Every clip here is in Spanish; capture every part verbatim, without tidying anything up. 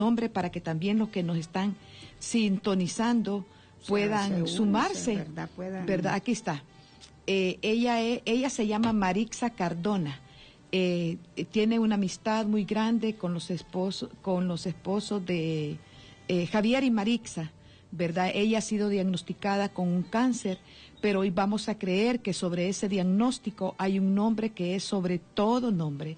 nombre para que también los que nos están sintonizando puedan se sumarse, ¿verdad? Puedan... ¿verdad? Aquí está. Eh, ella, es, ella se llama Marixa Cardona. Eh, tiene una amistad muy grande con los esposos, con los esposos de eh, Javier y Marixa, ¿verdad? Ella ha sido diagnosticada con un cáncer, pero hoy vamos a creer que sobre ese diagnóstico hay un nombre que es sobre todo nombre.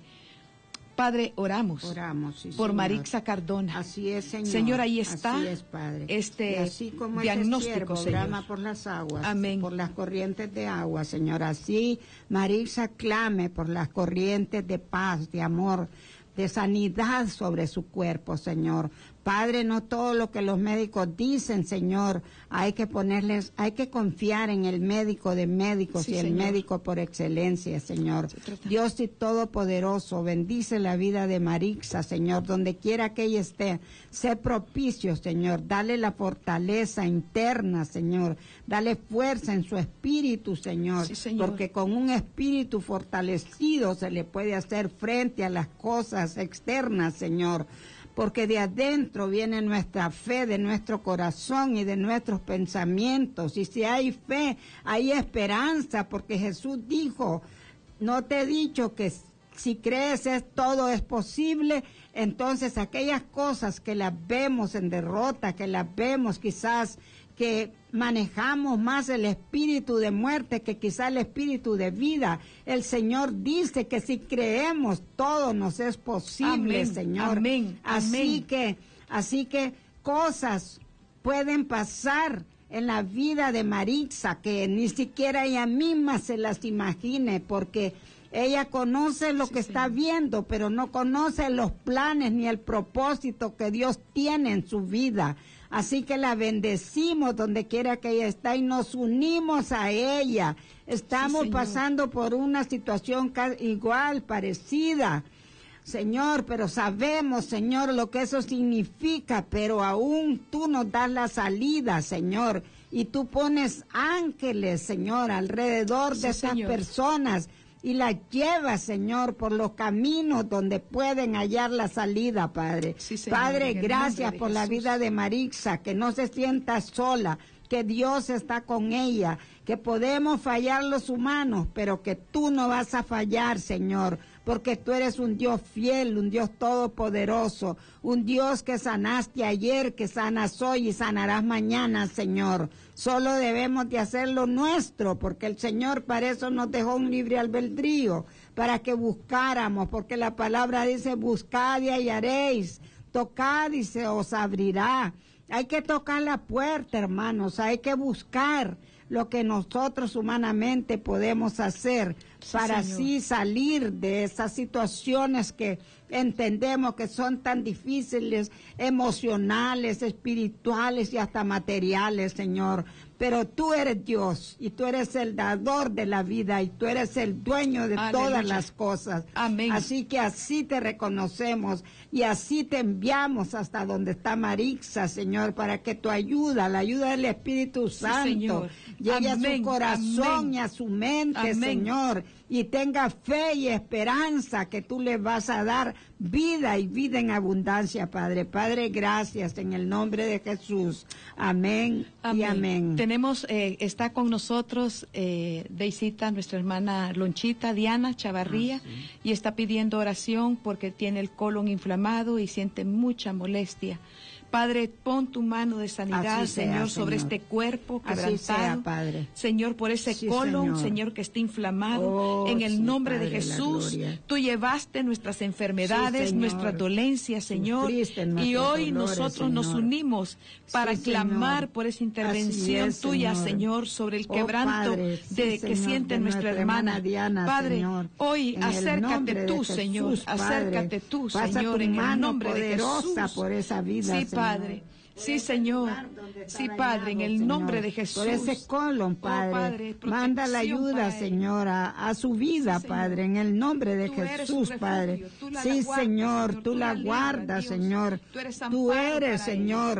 Padre, oramos, oramos sí, por señor. Marixa Cardona. Así es, Señor. Señor, ahí está. Así es, Padre. Este y así como diagnóstico, ese Señor. Clama por las aguas, amén, por las corrientes de agua, Señor. Así Marixa clame por las corrientes de paz, de amor, de sanidad sobre su cuerpo, Señor. Padre, no todo lo que los médicos dicen, Señor, hay que ponerles, hay que confiar en el médico de médicos sí, y el Señor. Médico por excelencia, Señor. Dios y Todopoderoso, bendice la vida de Marixa, Señor, donde quiera que ella esté. Sé propicio, Señor. Dale la fortaleza interna, Señor. Dale fuerza en su espíritu, Señor. Sí, Señor. Porque con un espíritu fortalecido se le puede hacer frente a las cosas externas, Señor. Porque de adentro viene nuestra fe, de nuestro corazón y de nuestros pensamientos. Y si hay fe, hay esperanza, porque Jesús dijo, no te he dicho que si crees es, todo es posible. Entonces aquellas cosas que las vemos en derrota, que las vemos quizás que manejamos más el espíritu de muerte que quizá el espíritu de vida. El Señor dice que si creemos todo nos es posible, amén, Señor. Amén, así amén. que, así que cosas pueden pasar en la vida de Marixa que ni siquiera ella misma se las imagine, porque ella conoce lo sí, que señor. Está viendo, pero no conoce los planes ni el propósito que Dios tiene en su vida. Así que la bendecimos donde quiera que ella está y nos unimos a ella. Estamos sí, pasando por una situación igual, parecida, Señor, pero sabemos, Señor, lo que eso significa, pero aún tú nos das la salida, Señor, y tú pones ángeles, Señor, alrededor sí, de estas señor. Personas, y las lleva, Señor, por los caminos donde pueden hallar la salida, Padre. Sí, Señor, Padre, gracias por Jesús. La vida de Marixa, que no se sienta sola, que Dios está con ella, que podemos fallar los humanos, pero que tú no vas a fallar, Señor, porque tú eres un Dios fiel, un Dios todopoderoso, un Dios que sanaste ayer, que sanas hoy y sanarás mañana, Señor. Solo debemos de hacer lo nuestro, porque el Señor para eso nos dejó un libre albedrío, para que buscáramos, porque la palabra dice, buscad y hallaréis, tocad y se os abrirá. Hay que tocar la puerta, hermanos, hay que buscar lo que nosotros humanamente podemos hacer sí, para señor. Así salir de esas situaciones que entendemos que son tan difíciles, emocionales, espirituales y hasta materiales, Señor. Pero tú eres Dios y tú eres el dador de la vida y tú eres el dueño de Aleluya. Todas las cosas. Amén. Así que así te reconocemos y así te enviamos hasta donde está Marixa, Señor, para que tu ayuda, la ayuda del Espíritu Santo, sí, llegue Amén. A su corazón Amén. Y a su mente, Amén. Señor, y tenga fe y esperanza que tú le vas a dar vida y vida en abundancia, Padre. Padre, gracias en el nombre de Jesús. Amén, amén. Y amén. Tenemos, eh, está con nosotros eh, de visita nuestra hermana Lonchita Diana Chavarría ah, sí. y está pidiendo oración porque tiene el colon inflamado y siente mucha molestia. Padre, pon tu mano de sanidad, sea, Señor, sobre Señor. Este cuerpo quebrantado. Así sea, Padre. Señor, por ese sí, colon, Señor. Señor, que está inflamado. Oh, en el sí, nombre Padre, de Jesús, tú llevaste nuestras enfermedades, sí, nuestras dolencias, Señor. Y hoy dolores, nosotros Señor. Nos unimos para sí, clamar Señor. Por esa intervención es, tuya, Señor. Señor, sobre el quebranto oh, Padre, sí, de, que Señor, siente nuestra hermana. Diana, Padre, Señor. Hoy acércate tú, Jesús, Señor. Padre. Acércate tú, Señor, en el nombre de Jesús. Por esa vida, sí, Padre, sí, Señor, sí, Padre, en el nombre de Jesús. Por ese colon, Padre, oh, Padre manda la ayuda, Señor, a, a su vida, sí, Padre, en el nombre de Jesús, Padre. Sí, Señor, tú la guardas, Señor, tú eres, Señor.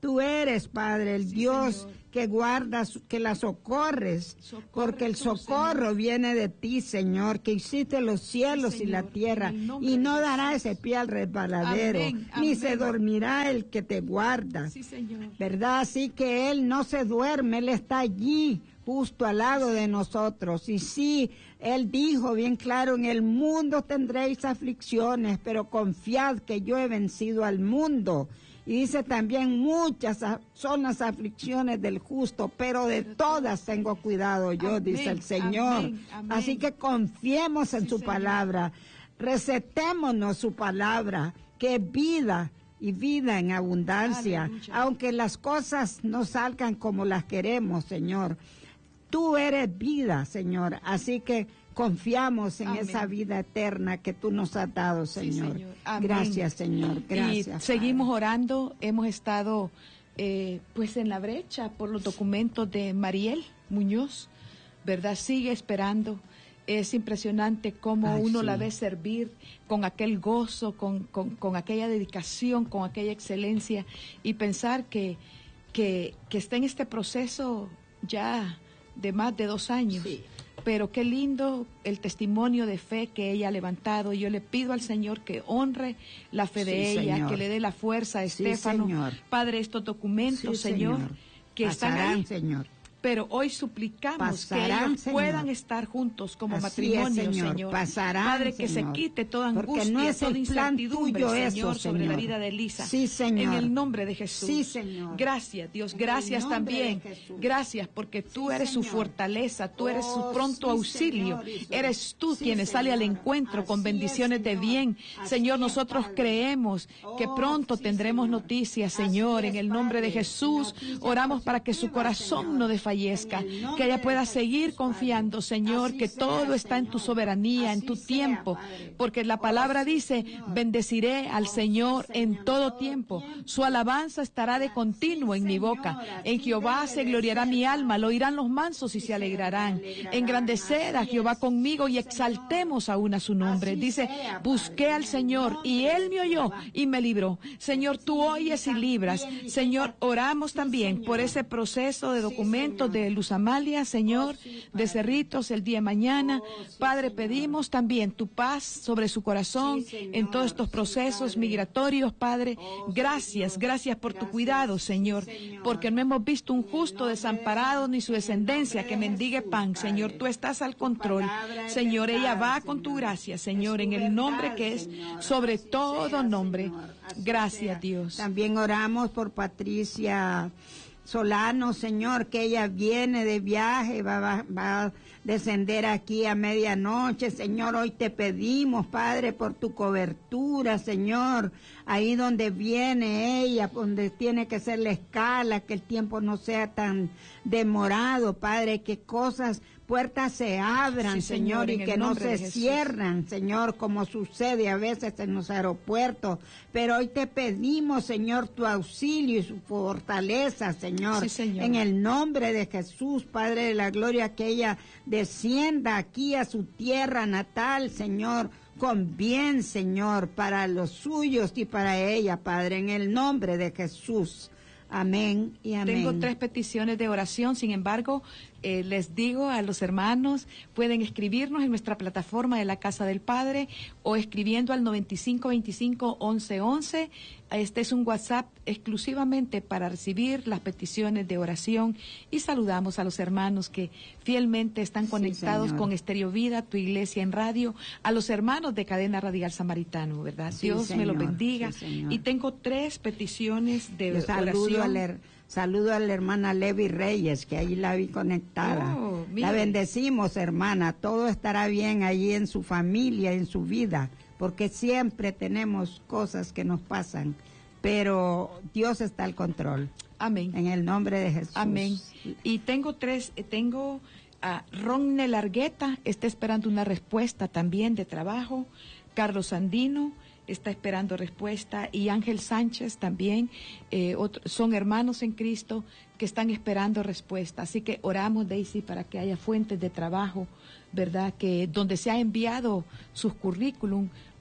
Tú eres, Padre, el sí, Dios Señor. que guardas, que la socorres, Socorre porque el tú, socorro Señor. viene de ti, Señor, que hiciste los cielos Sí, y la Señor, tierra, en el nombre y de no dará Jesús. ese pie al resbaladero, Amén, ni amén. se dormirá el que te guarda. Sí, Señor. ¿Verdad? Así que Él no se duerme, Él está allí, justo al lado de nosotros. Y sí, Él dijo bien claro, en el mundo tendréis aflicciones, pero confiad que yo he vencido al mundo. Y dice también, muchas son las aflicciones del justo, pero de todas tengo cuidado yo, Amén, dice el Señor. amén, amén. Así que confiemos en Sí, su Señor. palabra, recetémonos su palabra, que es vida y vida en abundancia, Aleluya. aunque las cosas no salgan como las queremos, Señor. Tú eres vida, Señor, así que confiamos en Amén. esa vida eterna que tú nos has dado, Sí, Señor. Señor. Amén. Gracias, Señor. Gracias. Y Padre. seguimos orando. Hemos estado eh, pues en la brecha por los documentos de Mariel Muñoz, ¿verdad? Sigue esperando. Es impresionante cómo Ay, uno sí. la ve servir con aquel gozo, con, con, con aquella dedicación, con aquella excelencia, y pensar que, que, que está en este proceso ya de más de dos años. Sí. Pero qué lindo el testimonio de fe que ella ha levantado. Yo le pido al Señor que honre la fe de Sí, ella, Señor. que le dé la fuerza a Sí, Estéfano. Señor. Padre, estos documentos, Sí, Señor, Señor. que Pasarán, están ahí. Señor. Pero hoy suplicamos Pasarán, que ellos Señor. puedan estar juntos como Así matrimonio, es, Señor. Señor. Pasarán, Padre, que Señor. se quite toda Porque angustia, no es toda el plan incertidumbre, tuyo Señor, eso, sobre la Señor. vida de Elisa. Sí, Señor. En el nombre de Jesús. Sí, Señor. Gracias, Dios. En Gracias el nombre también. de Jesús. Gracias porque tú Sí, eres su Señor. fortaleza, tú eres su Oh, pronto sí, auxilio. Señor, y su- Eres tú sí, quien sale al Señor. encuentro con Así bendiciones es, de Señor. bien. Así Señor, es, nosotros Padre. creemos que Oh, pronto sí, tendremos Señor. noticias, Así Señor. es, En el nombre de Padre. Jesús, Noticias oramos para que su positivas, corazón Señor. no desfallezca, En el nombre que ella de pueda Jesús, seguir confiando, Padre. Señor, Así que sea, todo está en tu Señor. soberanía, en Así tu sea, tiempo, Padre. porque la Oh, palabra sí, dice, Señor. bendeciré al Oh, sí, Señor en Señor, todo todo tiempo. tiempo. Su alabanza estará de continuo Sí, en mi Señor, boca. así En Jehová debe se de gloriará ser, mi alma, lo Padre. oirán los mansos y Sí, se alegrarán. se alegrarán. Engrandecer a Así Jehová es. conmigo y Sí, exaltemos aún a su nombre. Así Dice, sea, busqué Padre, al en el Señor y nombre Él de me oyó Jehová. y me libró. Señor, tú Sí, oyes y también, libras. dice Señor, la- oramos Sí, también Señor. por ese proceso de Sí, documentos Señor. de Luz Amalia, Señor, Oh, sí, de Padre. Cerritos el día de mañana. Oh, sí, Padre, Señor. pedimos también tu paz sobre su corazón Sí, Señor. en todos estos Sí, procesos Padre. migratorios, Padre. Oh, Gracias, Señor. gracias por tu Gracias. cuidado, Sí, Señor, Señor. porque no hemos visto un En el justo nombre de desamparado ni su Jesús, en el descendencia nombre que de mendigue Jesús, pan. Señor, Padre. tú estás al Tu control. palabra es Señor, ella verdad, va con tu Señor. gracia, Es Señor, tu en el nombre verdad, que es Señor. sobre Así todo sea, nombre. Señor. Así Gracias, sea. Dios. También oramos por Patricia Solano, Señor, que ella viene de viaje, va, va, va a descender aquí a medianoche. Señor, hoy te pedimos, Padre, por tu cobertura, Señor, ahí donde viene ella, donde tiene que ser la escala, que el tiempo no sea tan demorado, Padre, que cosas, puertas se abran, Sí, Señor, Señor, en y el que no nombre se de Jesús. cierran, Señor, como sucede a veces en los aeropuertos. Pero hoy te pedimos, Señor, tu auxilio y su fortaleza, Señor. Sí, Señor. En el nombre de Jesús, Padre de la Gloria, que ella descienda aquí a su tierra natal, Señor, con bien, Señor, para los suyos y para ella, Padre, en el nombre de Jesús. Amén y amén. Tengo tres peticiones de oración, sin embargo, eh, les digo a los hermanos, pueden escribirnos en nuestra plataforma de la Casa del Padre o escribiendo al noventa y cinco veinticinco once once. Este es un WhatsApp exclusivamente para recibir las peticiones de oración y saludamos a los hermanos que fielmente están Sí, conectados Señor. con Estéreo Vida, tu iglesia en radio, a los hermanos de Cadena Radial Samaritano, ¿verdad? Sí, Dios me lo Señor. bendiga. Sí, Señor. Y tengo tres peticiones de Yo saludo oración. a, la, her- saludo a la hermana Levi Reyes, que ahí la vi conectada. Oh, mire. la bendecimos, hermana. Todo estará bien allí en su familia, en su vida, porque siempre tenemos cosas que nos pasan, pero Dios está al control. Amén. En el nombre de Jesús. Amén. Y tengo tres, eh, tengo a Ronne Largueta, está esperando una respuesta también de trabajo. Carlos Andino está esperando respuesta y Ángel Sánchez también, eh, otro- son hermanos en Cristo que están esperando respuesta. Así que oramos, Daisy, para que haya fuentes de trabajo, ¿verdad? Que donde se ha enviado sus currículum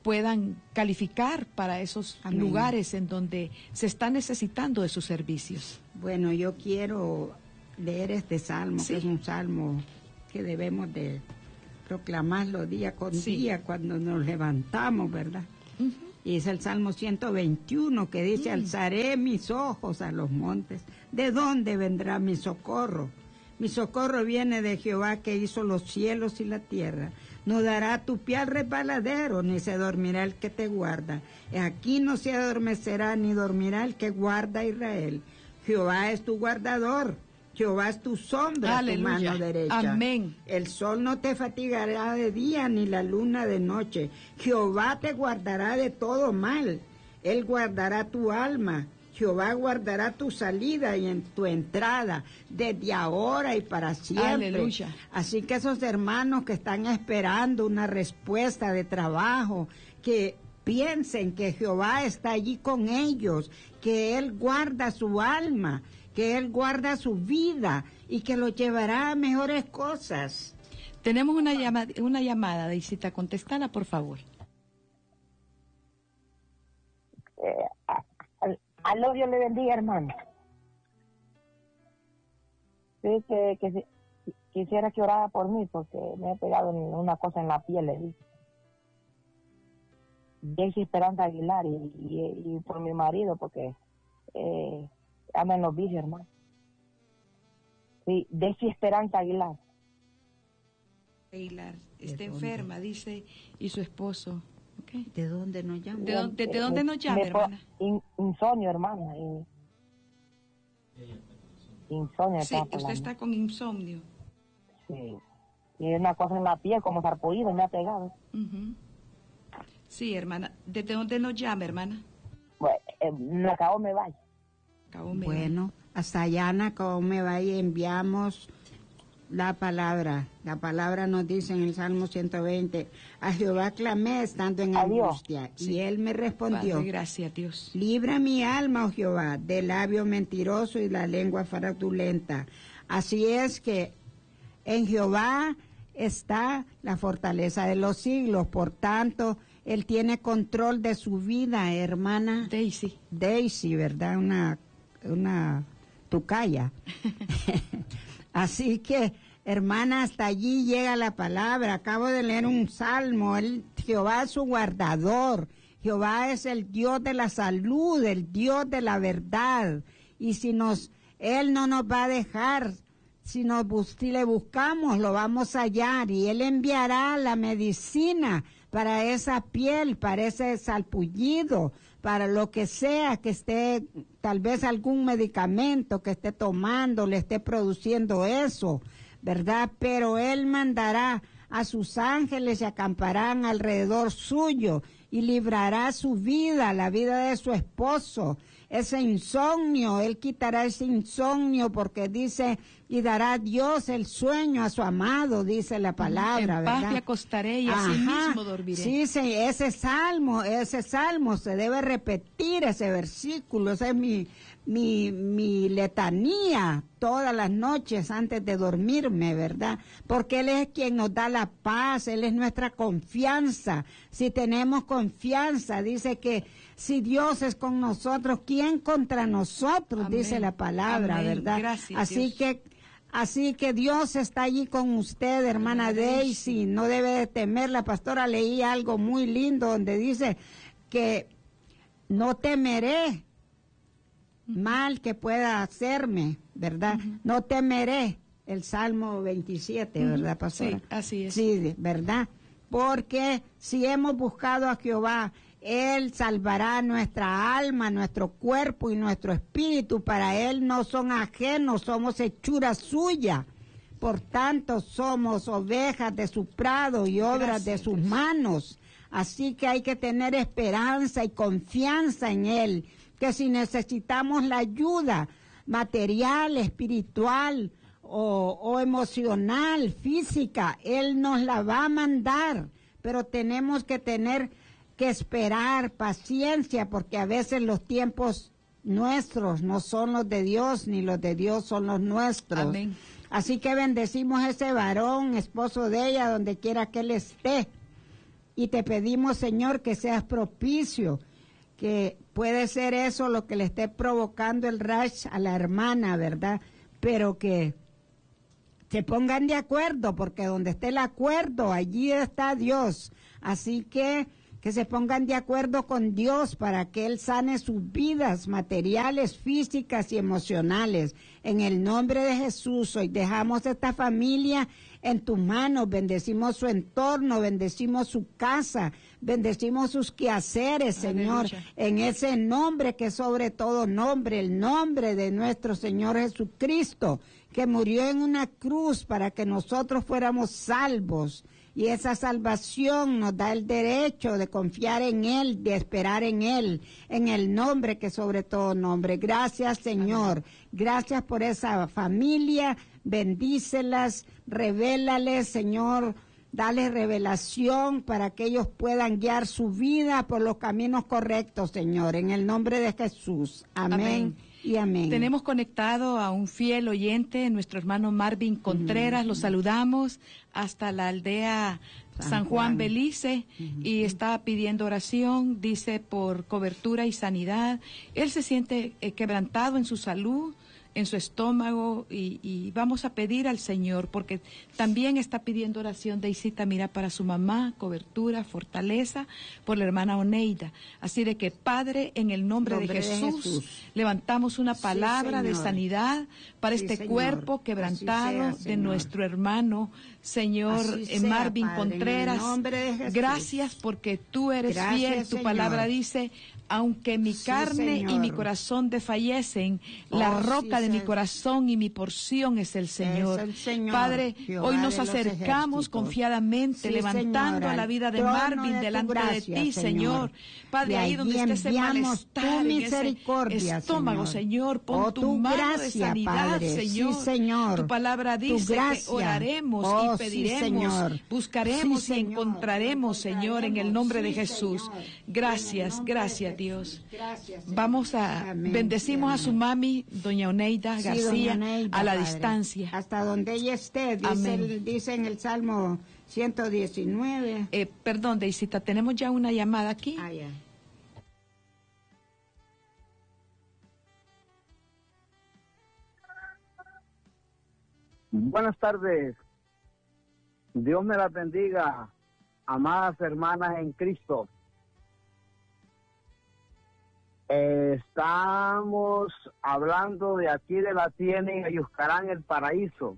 puedan calificar para esos Amén. Lugares en donde se está necesitando de sus servicios. Bueno, yo quiero leer este salmo, sí. que es un salmo que debemos de proclamarlo día con sí. día cuando nos levantamos, ¿verdad? Uh-huh. Y es el Salmo ciento veintiuno que dice, uh-huh. alzaré mis ojos a los montes. ¿De dónde vendrá mi socorro? Mi socorro viene de Jehová que hizo los cielos y la tierra. No dará tu pie al resbaladero, ni se dormirá el que te guarda. Aquí no se adormecerá ni dormirá el que guarda a Israel. Jehová es tu guardador. Jehová es tu sombra, aleluya, tu mano derecha. Amén. El sol no te fatigará de día, ni la luna de noche. Jehová te guardará de todo mal. Él guardará tu alma. Jehová guardará tu salida y en tu entrada, desde ahora y para siempre. Aleluya. Así que esos hermanos que están esperando una respuesta de trabajo, que piensen que Jehová está allí con ellos, que Él guarda su alma, que Él guarda su vida y que lo llevará a mejores cosas. Tenemos una llamada, una llamada, Deisita, contéstala, por favor. Eh, al, aló, Dios le bendiga, hermano. Sí, que, que, que quisiera que orara por mí porque me he pegado una cosa en la piel, le dije. Daisy Esperanza Aguilar y, y, y por mi marido porque eh, anda en los vicios, hermano. Sí, Daisy Esperanza Aguilar. Aguilar está enferma, dice, y su esposo. Okay. ¿De dónde nos llama? ¿De dónde, de dónde nos llama, me, hermana? In, insomnio, hermana. Y, insomnio. Sí, usted está con insomnio. Sí. Y es una cosa en la piel, como sarpullido, me ha pegado. Uh-huh. Sí, hermana. ¿Desde dónde nos llama, hermana? Bueno, eh, Nacao me vaya. Bueno, hasta allá Nacao me vaya enviamos la palabra. La palabra nos dice en el Salmo ciento veinte, a Jehová clamé estando en angustia, sí. Y él me respondió. Padre, gracias a Dios. Libra mi alma, oh Jehová, del labio mentiroso y la lengua fraudulenta. Así es que en Jehová está la fortaleza de los siglos, por tanto, Él tiene control de su vida, hermana. Daisy. Daisy, ¿verdad? Una, una tucaya. Así que, hermana, hasta allí llega la palabra. Acabo de leer un salmo. Él, Jehová es su guardador. Jehová es el Dios de la salud, el Dios de la verdad. Y si nos, Él no nos va a dejar. Si, nos, si le buscamos, lo vamos a hallar. Y Él enviará la medicina para esa piel, para ese salpullido, para lo que sea que esté, tal vez algún medicamento que esté tomando, le esté produciendo eso, ¿verdad? Pero Él mandará a sus ángeles y acamparán alrededor suyo y librará su vida, la vida de su esposo. Ese insomnio, Él quitará ese insomnio porque dice, y dará Dios el sueño a su amado, dice la palabra, en ¿verdad? paz me acostaré y Ajá, así mismo dormiré. Sí, sí, ese salmo, ese salmo se debe repetir, ese versículo, esa es mi, mi, mi letanía todas las noches antes de dormirme, ¿verdad? Porque Él es quien nos da la paz, Él es nuestra confianza. Si tenemos confianza, dice que si Dios es con nosotros, ¿quién contra nosotros? Amén. Dice la palabra, Amén. ¿Verdad? Gracias, así Dios. que Así que Dios está allí con usted, hermana Amén. Daisy, no debe de temer. La pastora leí algo muy lindo donde dice que no temeré mal que pueda hacerme, ¿verdad? Uh-huh. No temeré, el Salmo veintisiete, uh-huh. ¿verdad, pastora? Sí, así es. Sí, ¿verdad? Porque si hemos buscado a Jehová, Él salvará nuestra alma, nuestro cuerpo y nuestro espíritu. Para Él no son ajenos, somos hechura suya. Por tanto, somos ovejas de su prado y obras Gracias, de sus Dios. Manos. Así que hay que tener esperanza y confianza en Él. Que si necesitamos la ayuda material, espiritual o, o emocional, física, Él nos la va a mandar. Pero tenemos que tener que esperar, paciencia, porque a veces los tiempos nuestros no son los de Dios, ni los de Dios son los nuestros. Amén. Así que bendecimos a ese varón, esposo de ella, donde quiera que él esté. y te pedimos, Señor, que seas propicio, que puede ser eso lo que le esté provocando el rash a la hermana, ¿verdad? Pero que se pongan de acuerdo, porque donde esté el acuerdo, allí está Dios. Así que que se pongan de acuerdo con Dios para que Él sane sus vidas materiales, físicas y emocionales. En el nombre de Jesús, hoy dejamos esta familia en tus manos, bendecimos su entorno, bendecimos su casa, bendecimos sus quehaceres, Señor, aleluya, en ese nombre que sobre todo nombre, el nombre de nuestro Señor Jesucristo, que murió en una cruz para que nosotros fuéramos salvos. Y esa salvación nos da el derecho de confiar en Él, de esperar en Él, en el nombre que sobre todo nombre. Gracias, Señor. Amén. Gracias por esa familia. Bendícelas, revélales, Señor. Dale revelación para que ellos puedan guiar su vida por los caminos correctos, Señor. En el nombre de Jesús. Amén. Amén. Y amén. Tenemos conectado a un fiel oyente, nuestro hermano Marvin Contreras, uh-huh. Lo saludamos hasta la aldea San, San Juan, Juan Belice, uh-huh. Y está pidiendo oración, dice, por cobertura y sanidad. Él se siente eh, quebrantado en su salud, en su estómago, y, y vamos a pedir al Señor, porque también está pidiendo oración de Isita, mira, para su mamá, cobertura, fortaleza, por la hermana Oneida. Así de que, Padre, en el nombre, nombre de, Jesús, de Jesús, levantamos una palabra sí, de sanidad para sí, este señor. Cuerpo quebrantado sea, de nuestro hermano, Señor sea, Marvin Padre, Contreras. Gracias porque tú eres Gracias, fiel. Tu Señor. Palabra dice, aunque mi sí, carne Señor. Y mi corazón desfallecen, oh, la roca sí, de mi corazón y mi porción es el Señor. Es el Señor. Padre, Jehová hoy nos acercamos confiadamente, sí, levantando Señor, a la vida de Marvin de delante gracia, de ti, Señor. Padre, ahí donde esté ese malestar, en ese estómago, Señor, pon oh, tu mano gracia, de sanidad, Padre. Señor. Sí, Señor. Tu palabra dice tu que oraremos oh, y pediremos, sí, buscaremos sí, y encontraremos, Señor, en el nombre sí, de Jesús. Señor. Gracias, gracias, Dios. Gracias, Vamos a, amén, bendecimos amén. A su mami, doña Oneida sí, García, doña Oneida, a la Padre. Distancia. Hasta donde ella esté, dice, el, dice en el Salmo ciento diecinueve. Eh, perdón, Deisita, tenemos ya una llamada aquí. Ah, ya. Buenas tardes. Dios me las bendiga, amadas hermanas en Cristo. Eh, estamos hablando de aquí de la tienen Ayuscarán, el paraíso.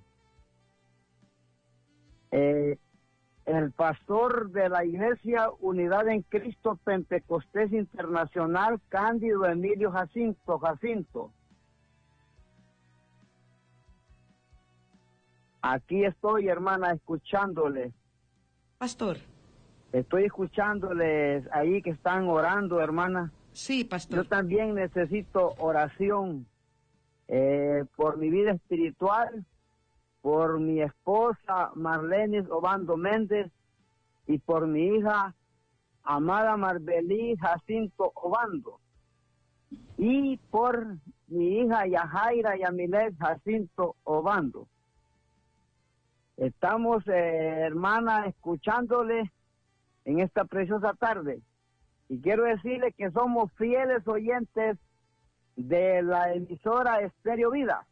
Eh, el pastor de la Iglesia Unidad en Cristo Pentecostés Internacional, Cándido Emilio Jacinto Jacinto. Aquí estoy, hermana, escuchándoles. Pastor. Estoy escuchándoles ahí que están orando, hermana. Sí, pastor. Yo también necesito oración eh, por mi vida espiritual, por mi esposa Marlenis Obando Méndez y por mi hija amada Marbelí Jacinto Obando. Y por mi hija Yajaira Yamilet Jacinto Obando. Estamos, eh, hermana, escuchándole en esta preciosa tarde. Y quiero decirle que somos fieles oyentes de la emisora Estéreo Vida.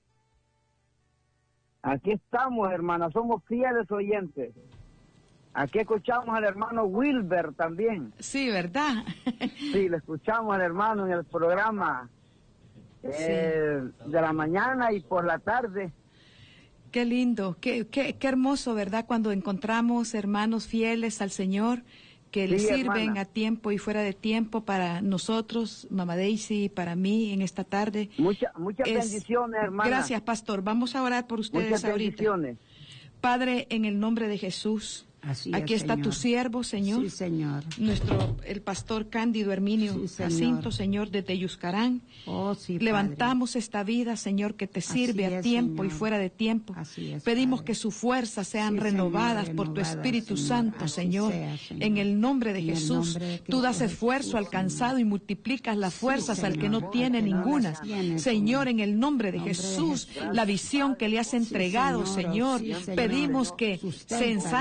Aquí estamos, hermana, somos fieles oyentes. Aquí escuchamos al hermano Wilber también. Sí, ¿verdad? Sí, le escuchamos al hermano en el programa eh, sí. de la mañana y por la tarde. Qué lindo, qué, qué, qué hermoso, ¿verdad? Cuando encontramos hermanos fieles al Señor, que le sí, sirven hermana. A tiempo y fuera de tiempo para nosotros, Mamá Daisy, para mí en esta tarde. Mucha, muchas es, bendiciones, hermana. Gracias, pastor. Vamos a orar por ustedes muchas ahorita. Bendiciones. Padre, en el nombre de Jesús, Así aquí es, está Señor. Tu siervo, Señor. Sí, Señor. Nuestro, el pastor Cándido Herminio sí, señor. Jacinto, Señor, de Teyuscarán. Oh, sí, Levantamos Padre. Esta vida, Señor, que te sirve Así a es, tiempo Señor. Y fuera de tiempo. Así es, Pedimos Padre. Que sus fuerzas sean sí, renovadas Señor, por Tu renovadas, Espíritu Señor. Santo, Así Señor. sea, Señor. En el nombre de en Jesús, nombre de Tú das Jesús, esfuerzo al cansado y multiplicas las fuerzas sí, al que no Señor. tiene que ninguna. no tiene, Señor, en el nombre de nombre Jesús, de Jesús. la visión que le has entregado, sí, Señor, sí, Señor. pedimos que Susténtalo. se ensanche el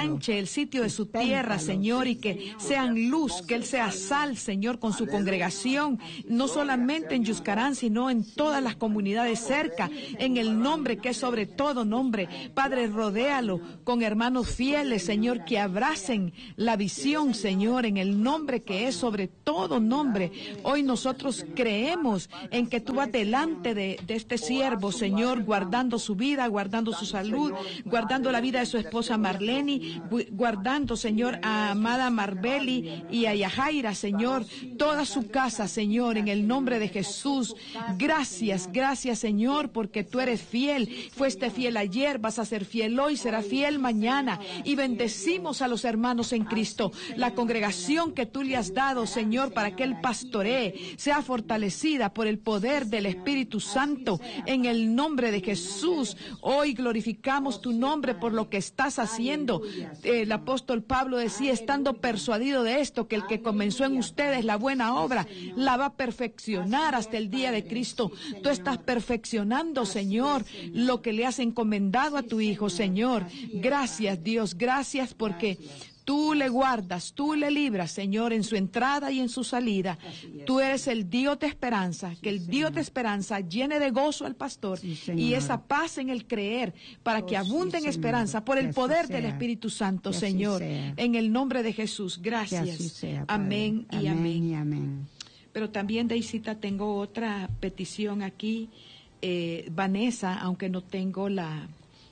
sitio de su tierra, Señor, y que sean luz, que Él sea sal, Señor, con su congregación, no solamente en Yuscarán, sino en todas las comunidades cerca, en el nombre que es sobre todo nombre. Padre, rodéalo con hermanos fieles, Señor, que abracen la visión, Señor, en el nombre que es sobre todo nombre. Hoy nosotros creemos en que tú vas delante de, de este siervo, Señor, guardando su vida, guardando su salud, guardando la vida de su esposa Marlene, guardando, Señor, a amada Marbeli y a Yajaira, Señor, toda su casa, Señor, en el nombre de Jesús. Gracias, gracias, Señor, porque tú eres fiel. Fuiste fiel ayer, vas a ser fiel hoy, será fiel mañana. Y bendecimos a los hermanos en Cristo. La congregación que tú le has dado, Señor, para que Él pastoree, sea fortalecida por el poder del Espíritu Santo. En el nombre de Jesús, hoy glorificamos tu nombre por lo que estás haciendo. El apóstol Pablo decía, estando persuadido de esto, que el que comenzó en ustedes la buena obra, la va a perfeccionar hasta el día de Cristo. Tú estás perfeccionando, Señor, lo que le has encomendado a tu Hijo, Señor. Gracias, Dios, gracias porque tú le guardas, tú le libras, Señor, en su entrada y en su salida. Tú eres el Dios de esperanza, que el Dios de esperanza llene de gozo al pastor y esa paz en el creer, para que abunde en esperanza por el poder del Espíritu Santo, Señor. En el nombre de Jesús, gracias. Amén y amén. Pero también, Deisita, tengo otra petición aquí. Eh, Vanessa, aunque no tengo la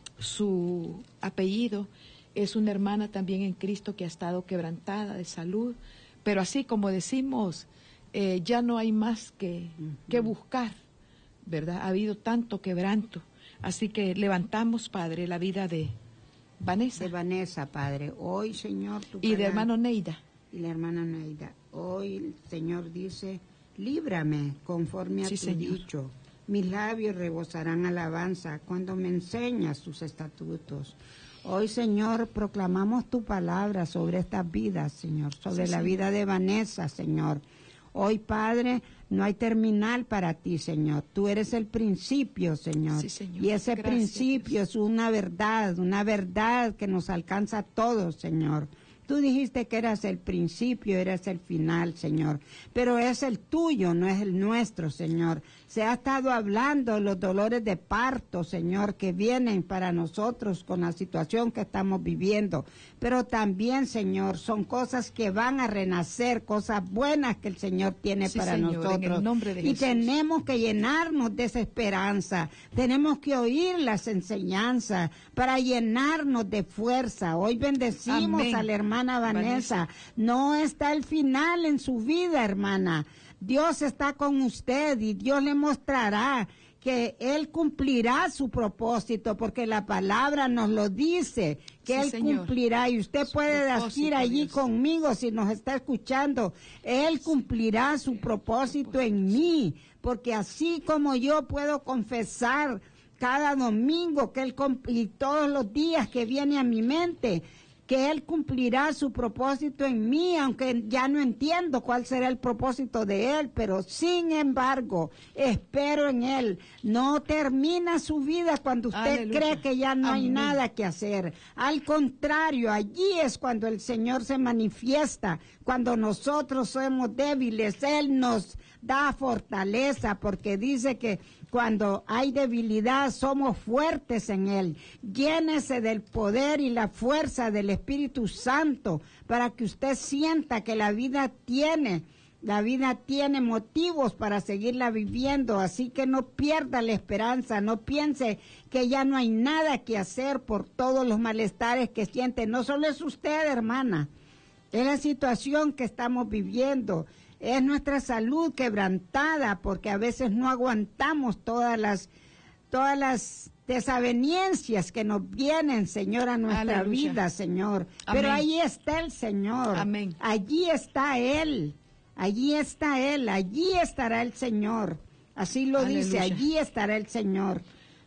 su apellido, es una hermana también en Cristo que ha estado quebrantada de salud, pero así como decimos, eh, ya no hay más que, uh-huh. que buscar, ¿verdad? Ha habido tanto quebranto, así que levantamos, Padre, la vida de Vanessa. De Vanessa, Padre, hoy, Señor, tu y de hermano Neida. Y la hermana Neida, hoy el Señor dice, líbrame conforme a sí, tu Señor. dicho. Mis labios rebosarán alabanza cuando me enseñas tus estatutos. Hoy, Señor, proclamamos tu palabra sobre estas vidas, Señor, sobre sí, la Señor. vida de Vanessa, Señor. Hoy, Padre, no hay terminal para ti, Señor. Tú eres el principio, Señor. Sí, Señor. Y ese Gracias, principio Dios. es una verdad, una verdad que nos alcanza a todos, Señor. Tú dijiste que eras el principio, eras el final, Señor. Pero es el tuyo, no es el nuestro, Señor. Se ha estado hablando de los dolores de parto, Señor, que vienen para nosotros con la situación que estamos viviendo. Pero también, Señor, son cosas que van a renacer, cosas buenas que el Señor tiene sí, para Señor, nosotros. En el nombre de y Jesús. Tenemos que llenarnos de esa esperanza. Tenemos que oír las enseñanzas para llenarnos de fuerza. Hoy bendecimos Amén. a la hermana Vanessa. Vanessa. No está el final en su vida, hermana. Dios está con usted y Dios le mostrará que Él cumplirá su propósito, porque la palabra nos lo dice, que sí, Él Señor. cumplirá, y usted su puede decir allí Dios. conmigo si nos está escuchando, Él cumplirá su propósito en mí, porque así como yo puedo confesar cada domingo que Él y todos los días que viene a mi mente, que Él cumplirá su propósito en mí, aunque ya no entiendo cuál será el propósito de Él, pero sin embargo, espero en Él. No termina su vida cuando usted Aleluya. cree que ya no Amén. hay nada que hacer. Al contrario, allí es cuando el Señor se manifiesta, cuando nosotros somos débiles, Él nos da fortaleza, porque dice que cuando hay debilidad, somos fuertes en Él. Llénese del poder y la fuerza del Espíritu Santo para que usted sienta que la vida tiene, la vida tiene motivos para seguirla viviendo. Así que no pierda la esperanza, no piense que ya no hay nada que hacer por todos los malestares que siente. No solo es usted, hermana, es la situación que estamos viviendo. Es nuestra salud quebrantada, porque a veces no aguantamos todas las, todas las desavenencias que nos vienen, Señor, a nuestra Aleluya. vida, Señor. Amén. Pero ahí está el Señor. Amén. Allí está Él. Allí está Él. Allí estará el Señor. Así lo Aleluya. dice, allí estará el Señor.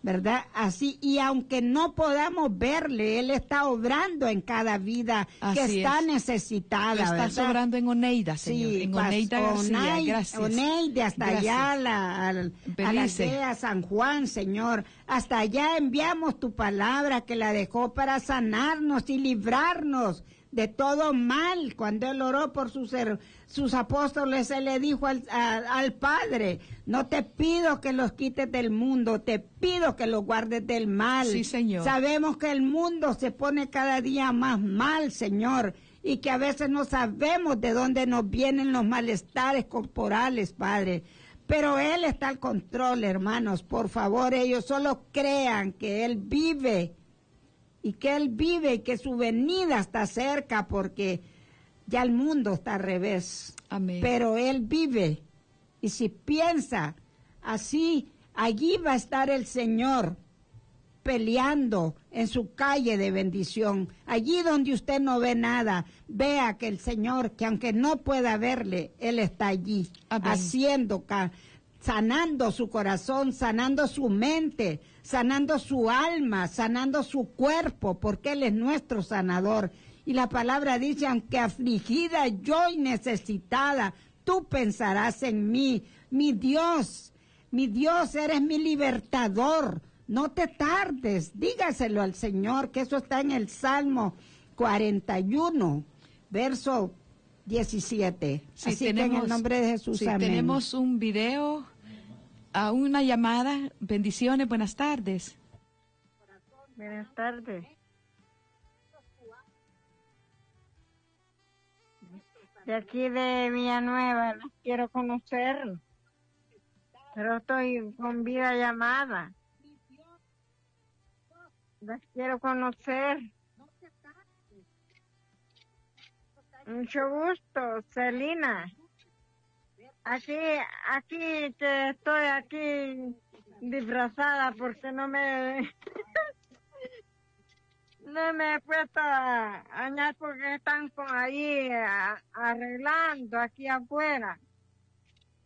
¿verdad? Así, y aunque no podamos verle, Él está obrando en cada vida Así que está es. necesitada, Está ¿verdad? sobrando en Oneida, Señor. Sí, en pas- Oneida García, Onay- gracias. Oneida, hasta Gracias. allá, a la, al- a la Belice. aldea San Juan, Señor. Hasta allá enviamos tu palabra que la dejó para sanarnos y librarnos de todo mal. Cuando Él oró por sus, her- sus apóstoles, Él le dijo al, a- al Padre, no te pido que los quites del mundo, te pido que los guardes del mal. Sí, Señor. Sabemos que el mundo se pone cada día más mal, Señor, y que a veces no sabemos de dónde nos vienen los malestares corporales, Padre. Pero Él está al control, hermanos. Por favor, ellos solo crean que Él vive y que Él vive y que su venida está cerca, porque ya el mundo está al revés. Amén. Pero Él vive. Y si piensa así, allí va a estar el Señor peleando en su calle de bendición. Allí donde usted no ve nada, vea que el Señor, que aunque no pueda verle, Él está allí, Amén. haciendo, ca- sanando su corazón, sanando su mente, sanando su alma, sanando su cuerpo, porque Él es nuestro sanador. Y la palabra dice, aunque afligida yo y necesitada, tú pensarás en mí, mi Dios, mi Dios, eres mi libertador. No te tardes, dígaselo al Señor, que eso está en el Salmo cuarenta y uno, verso diecisiete. Sí, Así que en el nombre de Jesús, sí, amén. tenemos un video, a una llamada. Bendiciones, buenas tardes. Buenas tardes. De aquí de Villanueva, las quiero conocer, pero estoy con vida llamada. Las quiero conocer. Mucho gusto, Celina. Aquí, aquí que estoy aquí disfrazada porque no me no me he puesto a bañar porque están con ahí a- arreglando aquí afuera.